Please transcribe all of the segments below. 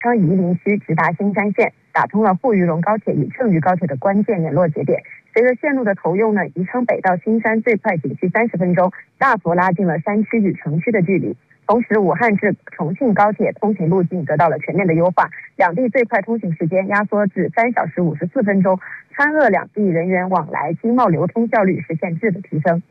昌夷陵区直达新山县，打通了沪渝蓉高铁与郑渝高铁的关键联络节点。随着线路的投用呢，宜昌北到新山最快仅需30分钟，大幅拉近了山区与城区的距离。同时，武汉至重庆高铁通行路径得到了全面的优化，两地最快通行时间压缩至3小时54分钟，川鄂两地人员往来、经贸流通效率实现质的提升。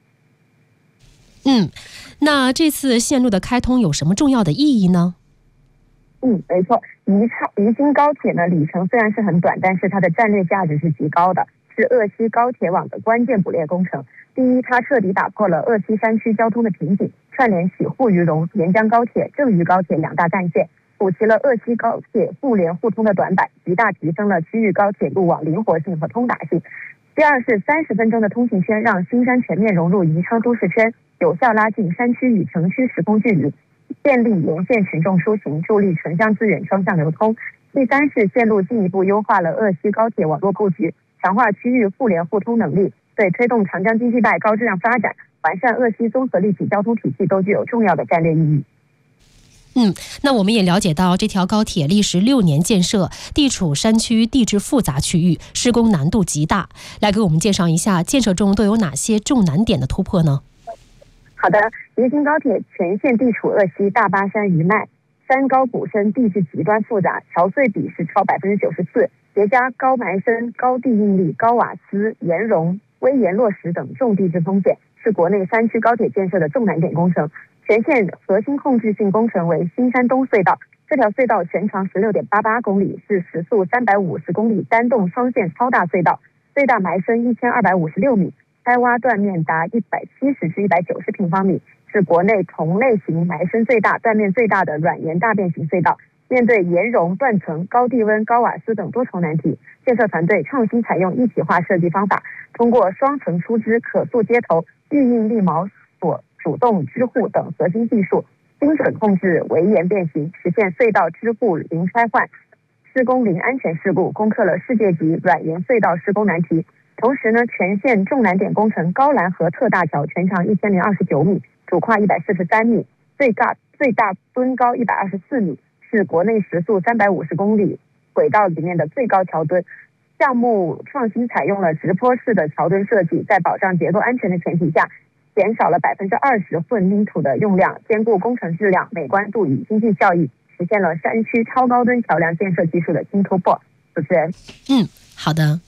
那这次线路的开通有什么重要的意义呢？ 没错，宜兴高铁呢里程虽然是很短，但是它的战略价值是极高的，是鄂西高铁网的关键补列工程。第一，它彻底打破了鄂西山区交通的瓶颈，串联起沪渝蓉、沿江高铁、郑渝高铁两大干线，补齐了鄂西高铁互联互通的短板，极大提升了区域高铁路网灵活性和通达性。第二是30分钟的通行圈，让新山全面融入宜昌都市圈，有效拉近山区与城区时空距离，便利沿线群众出行，助力城乡资源双向流通。第三是线路进一步优化了鄂西高铁网络布局，强化区域互联互通能力，对推动长江经济带高质量发展、完善鄂西综合立体交通体系都具有重要的战略意义。 那我们也了解到，这条高铁历时6年建设，地处山区地质复杂区域，施工难度极大。来给我们介绍一下建设中都有哪些重难点的突破呢？ 好的，宜兴高铁全线地处鄂西大巴山余脉，山高谷深，地质极端复杂，桥隧比是超94%，叠加高埋深、高地应力、高瓦斯、岩溶、危岩落石等重地质风险，是国内山区高铁建设的重难点工程。全线核心控制性工程为新山东隧道，这条隧道全长16.88公里，是时速350公里单洞双线超大隧道，最大埋深1256米，开挖断面达170至190平方米，是国内同类型埋深最大、断面最大的软岩大变形隧道。面对岩溶、断层、高地温、高瓦斯等多重难题，建设团队创新采用一体化设计方法，通过双层出支、可塑接头、预印立锚锁、主动支护等核心技术，精准控制围岩变形，实现隧道支护零拆换，施工零安全事故，攻克了世界级软岩隧道施工难题。同时呢，全线重难点工程高兰河特大桥全长1029米，主跨143米，最大墩高124米，是国内时速350公里轨道里面的最高桥墩。项目创新采用了直坡式的桥墩设计，在保障结构安全的前提下，减少了20%混凝土的用量，兼顾工程质量、美观度与经济效益，实现了山区超高墩桥梁建设技术的新突破。主持人， 好的。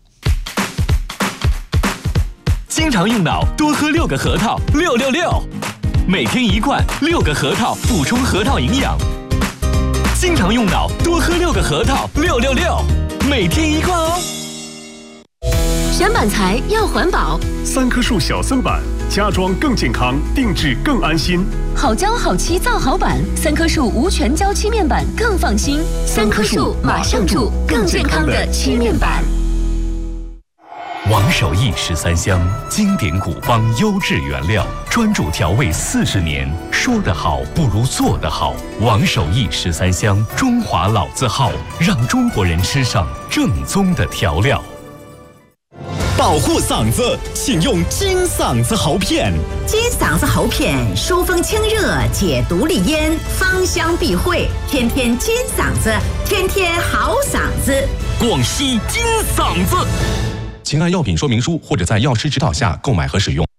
经常用脑，多喝6个核桃，666，每天1罐6个核桃，补充核桃营养。经常用脑，多喝6个核桃，666，每天1罐哦。 选板材要环保 ，3棵树小森板，家装更健康，定制更安心。 好胶好漆造好板，3棵树无全胶漆面板更放心。3棵树马上住，更健康的漆面板。 王守义13香，经典古方，优质原料，专注调味40年。说得好不如做得好。王守义13香，中华老字号，让中国人吃上正宗的调料。 保护嗓子，请用金嗓子喉片。 金嗓子喉片疏风清热，解毒利咽，芳香避秽，天天金嗓子，天天好嗓子。 广西金嗓子。 请按药品说明书或者在药师指导下购买和使用。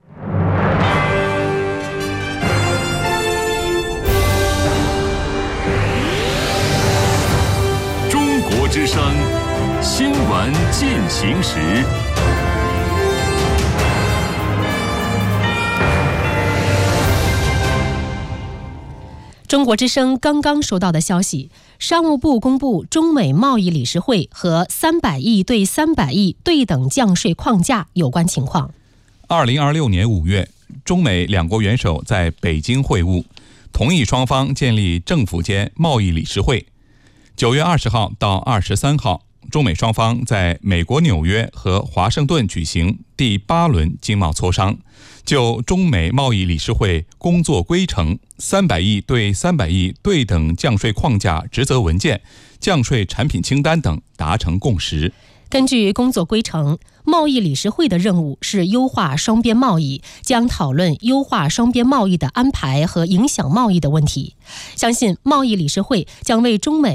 中国之声新闻进行时。 中国之声刚刚收到的消息，商务部公布中美贸易理事会和300亿对300亿对等降税框架有关情况。 2026年5月，中美两国元首在北京会晤，同意双方建立政府间贸易理事会。9月20号到23号，中美双方在美国纽约和华盛顿举行第8轮经贸磋商，就中美贸易理事会工作规程、300亿对300亿对等降税框架职责文件、降税产品清单等达成共识。 根据工作规程，贸易理事会的任务是优化双边贸易，将讨论优化双边贸易的安排和影响贸易的问题。相信贸易理事会将为中美